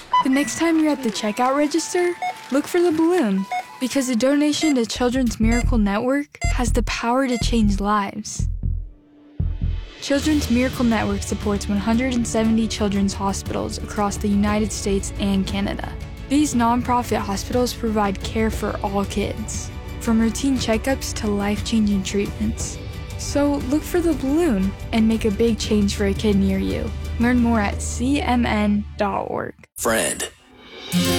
The next time you're at the checkout register, look for the balloon, because a donation to Children's Miracle Network has the power to change lives. Children's Miracle Network supports 170 children's hospitals across the United States and Canada. These nonprofit hospitals provide care for all kids, from routine checkups to life-changing treatments. So look for the balloon and make a big change for a kid near you. Learn more at cmn.org. Friend.